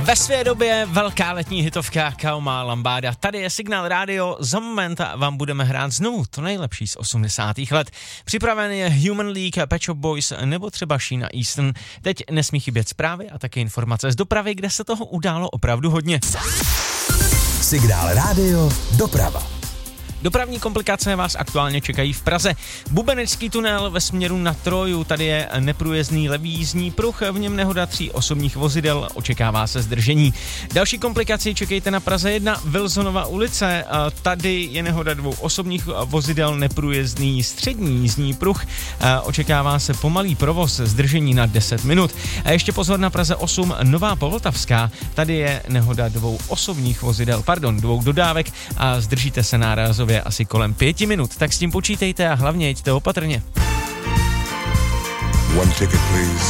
Ve své době velká letní hitovka Kaoma Lambada. Tady je Signál Radio, za moment vám budeme hrát znovu to nejlepší z 80. let. Připraven je Human League, Pet Shop Boys nebo třeba Sheena Easton. Teď nesmí chybět zprávy a také informace z dopravy, kde se toho událo opravdu hodně. Signál Radio, doprava. Dopravní komplikace vás aktuálně čekají v Praze. Bubenecký tunel ve směru na Troju, tady je neprůjezdný levý jízdní pruh, v něm nehoda 3 osobních vozidel, očekává se zdržení. Další komplikaci čekejte na Praze 1, Wilsonova ulice, tady je nehoda 2 osobních vozidel, neprůjezdný střední jízdní pruh, očekává se pomalý provoz, zdržení na 10 minut. A ještě pozor na Praze 8, Nová Povltavská, tady je nehoda 2 osobních vozidel, 2 dodávek a zdržíte se nárazově asi kolem 5 minut, tak s tím počítejte a hlavně jeďte opatrně. One ticket, please.